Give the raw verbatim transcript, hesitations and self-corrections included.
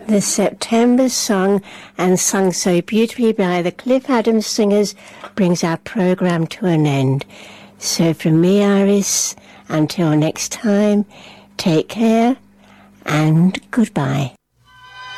The September song, and sung so beautifully by the Cliff Adams Singers, brings our programme to an end. So from me, Iris, until next time, take care and goodbye.